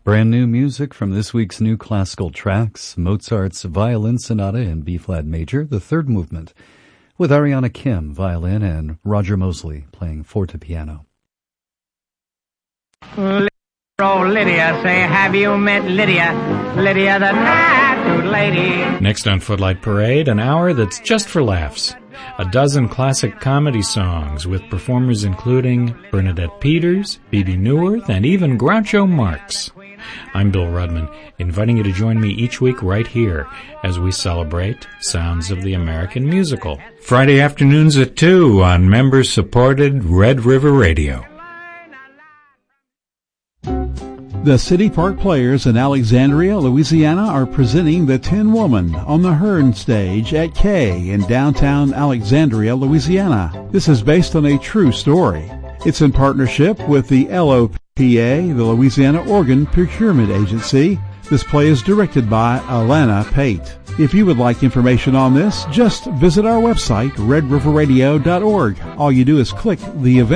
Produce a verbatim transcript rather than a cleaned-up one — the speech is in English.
Brand new music from this week's new classical tracks, Mozart's Violin Sonata in B-flat major, the third movement, with Ariana Kim, violin, and Roger Mosley playing fortepiano. Oh, Lydia, say, have you met Lydia? Lydia, the tattooed lady. Next on Footlight Parade, an hour that's just for laughs. A dozen classic comedy songs with performers including Bernadette Peters, Bebe Neuwirth, and even Groucho Marx. I'm Bill Rudman, inviting you to join me each week right here as we celebrate Sounds of the American Musical. Friday afternoons at two on member-supported Red River Radio. The City Park Players in Alexandria, Louisiana are presenting The Tin Woman on the Hearn stage at K in downtown Alexandria, Louisiana. This is based on a true story. It's in partnership with the L O P A, the Louisiana Organ Procurement Agency. This play is directed by Alana Pate. If you would like information on this, just visit our website, red river radio dot org. All you do is click the event